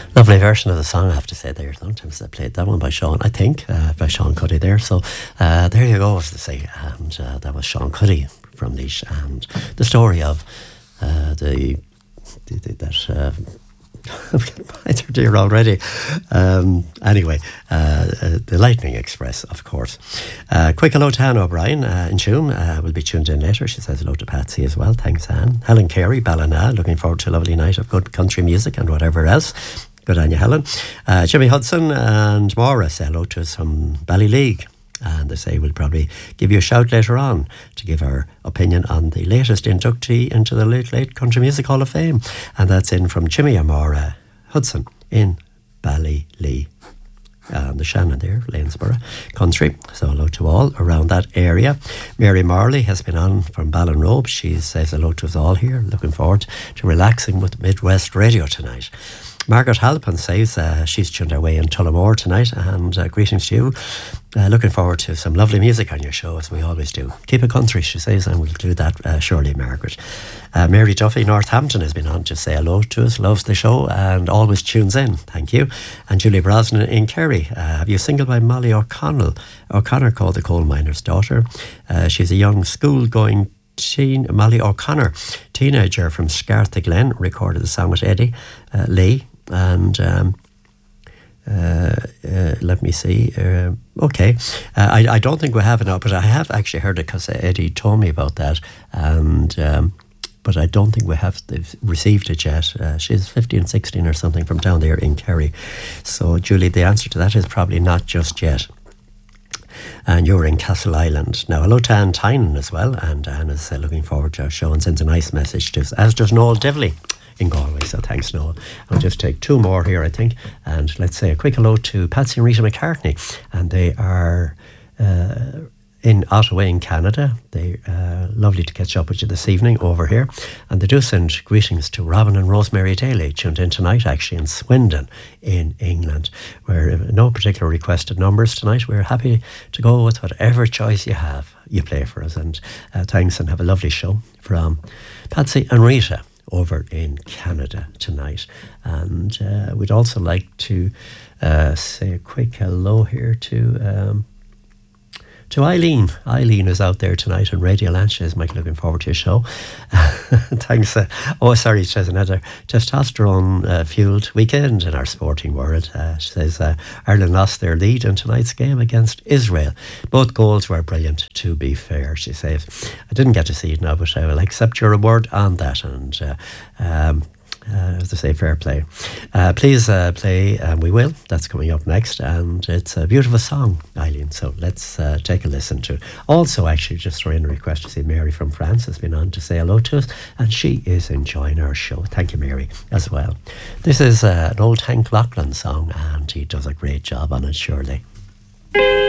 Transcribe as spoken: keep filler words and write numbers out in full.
Lovely version of the song, I have to say there. Sometimes I played that one by Sean, I think, uh, by Sean Cuddy there. So uh, there you go, as to say. And uh, that was Sean Cuddy from Laois. And the story of uh, the, the, the that... Uh, it's dear already. Um, anyway, uh, uh, the Lightning Express, of course. Uh, quick hello to Anne O'Brien uh, in Tuam. Uh, will be tuned in later. She says hello to Patsy as well. Thanks, Anne. Helen Carey, Ballina. Looking forward to a lovely night of good country music and whatever else. Good on you, Helen. Uh, Jimmy Hudson and Maura say hello to us from Ballyleague. And they say we'll probably give you a shout later on to give our opinion on the latest inductee into the Late Late Country Music Hall of Fame. And that's in from Jimmy Amora Hudson in Ballylee. Um, the Shannon there, Lanesborough Country. So hello to all around that area. Mary Marley has been on from Ballinrobe. She says hello to us all here. Looking forward to relaxing with Midwest Radio tonight. Margaret Halpin says uh, she's tuned her way in Tullamore tonight, and uh, greetings to you. Uh, looking forward to some lovely music on your show, as we always do. Keep it country, she says, and we'll do that uh, surely, Margaret. Uh, Mary Duffy, Northampton, has been on to say hello to us, loves the show and always tunes in. Thank you. And Julie Brosnan in Kerry. Uh, have you a single by Molly O'Connell? O'Connor, called The Coal Miner's Daughter. Uh, she's a young school-going teen, Molly O'Connor, teenager from Scartha Glen, recorded the song with Eddie uh, Lee. And um, uh, uh, let me see. Uh, okay, uh, I, I don't think we have it now, but I have actually heard it because Eddie told me about that. And um, but I don't think we have received it yet. Uh, she's fifteen, sixteen or something from down there in Kerry. So, Julie, the answer to that is probably not just yet. And you're in Castle Island. Now, hello to Anne Tynan as well. And Anne is uh, looking forward to our show and sends a nice message to us, as does Noel Divley in Galway. So thanks, Noel. I'll just take two more here, I think. And let's say a quick hello to Patsy and Rita McCartney. And they are uh, in Ottawa in Canada. They uh, lovely to catch up with you this evening over here. And they do send greetings to Robin and Rosemary Daly, tuned in tonight actually in Swindon in England. We're no particular requested numbers tonight. We're happy to go with whatever choice you have, you play for us. And uh, thanks, and have a lovely show from Patsy and Rita over in Canada tonight. And uh, we'd also like to uh, say a quick hello here to um, to Eileen. Eileen is out there tonight on Radio Lancia. Is Mike looking forward to your show? Thanks. Uh, oh, sorry, she says another testosterone uh, fueled weekend in our sporting world. Uh, she says uh, Ireland lost their lead in tonight's game against Israel. Both goals were brilliant, to be fair, she says. I didn't get to see it now, but I will accept your reward on that. And uh, um, Uh, as I say, fair play. Uh, please uh, play, and we will. That's coming up next, and it's a beautiful song, Eileen. So let's uh, take a listen to it. Also, actually, just throw in a request to see Mary from France has been on to say hello to us, and she is enjoying our show. Thank you, Mary, as well. This is uh, an old Hank Lachlan song, and he does a great job on it, surely.